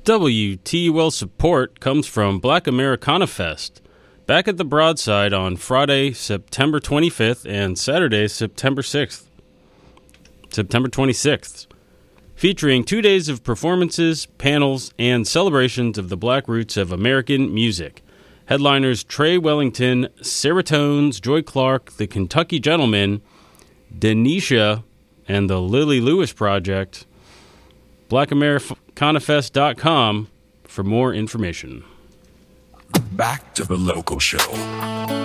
WTUL support comes from Black Americana Fest, back at the Broadside on Friday, September 25th and Saturday, September 26th, featuring 2 days of performances, panels, and celebrations of the Black roots of American music. Headliners Trey Wellington, Serotones, Joy Clark, The Kentucky Gentlemen, Denisha, and the Lily Lewis Project. BlackAmericanafest.com for more information. Back to the local show.